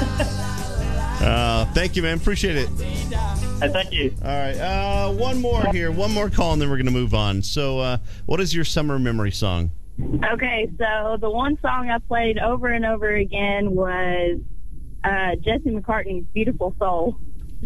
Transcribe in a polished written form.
Thank you, man. Appreciate it. Thank you. All right. One more here. One more call, and then we're going to move on. So, what is your summer memory song? Okay, so the one song I played over and over again was Jesse McCartney's Beautiful Soul.